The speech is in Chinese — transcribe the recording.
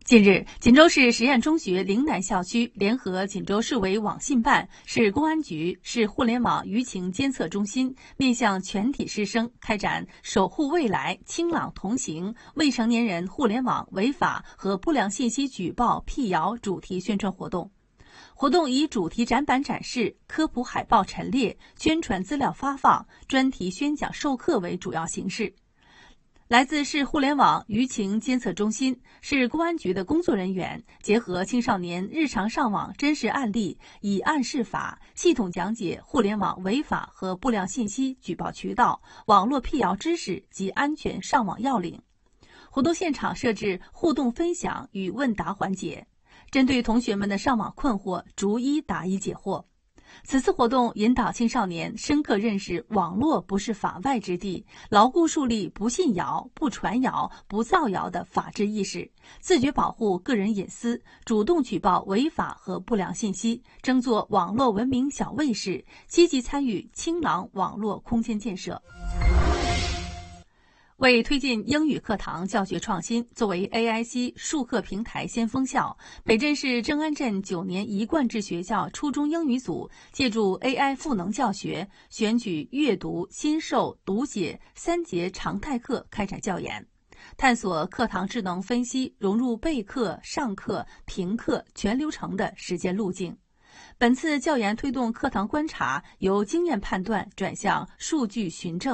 近日，锦州市实验中学岭南校区联合锦州市委网信办、市公安局、市互联网舆情监测中心，面向全体师生开展“守护未来，清朗同行”未成年人互联网违法和不良信息举报辟谣主题宣传活动。活动以主题展板展示、科普海报陈列、宣传资料发放、专题宣讲授课为主要形式。来自市互联网舆情监测中心、市公安局的工作人员，结合青少年日常上网真实案例，以案释法，系统讲解互联网违法和不良信息举报渠道、网络辟谣知识及安全上网要领。活动现场设置互动分享与问答环节，针对同学们的上网困惑，逐一答疑解惑。此次活动引导青少年深刻认识网络不是法外之地，牢固树立不信谣、不传谣、不造谣的法治意识，自觉保护个人隐私，主动举报违法和不良信息，争做网络文明小卫士，积极参与清朗网络空间建设。为推进英语课堂教学创新，作为 AIC 授课平台先锋校，北镇市正安镇9年一贯制学校初中英语组借助 AI 赋能教学，选取阅读、新授、读写3节常态课开展教研，探索课堂智能分析融入备课、上课、评课全流程的实践路径。本次教研推动课堂观察由经验判断转向数据循证。